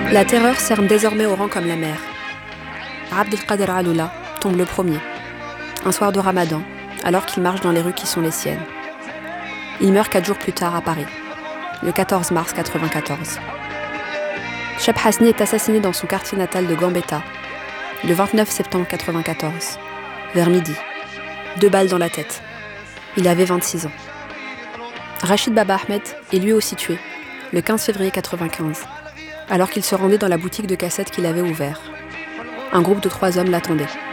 La terreur cerne désormais au rang comme la mer. Abdelkader Aloula tombe le premier, un soir de Ramadan, alors qu'il marche dans les rues qui sont les siennes. Il meurt 4 jours plus tard à Paris, le 14 mars 1994. Cheb Hasni est assassiné dans son quartier natal de Gambetta, le 29 septembre 1994, vers midi. 2 balles dans la tête. Il avait 26 ans. Rachid Baba Ahmed est lui aussi tué, le 15 février 1995, alors qu'il se rendait dans la boutique de cassettes qu'il avait ouvert. Un groupe de 3 hommes l'attendait.